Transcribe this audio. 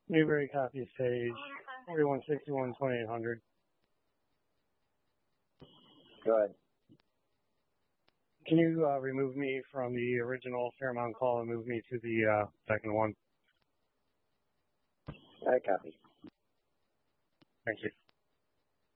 Newberry copies page 4161, 2800. Go ahead. Can you remove me from the original Fairmount call and move me to the second one? I copy. Thank you.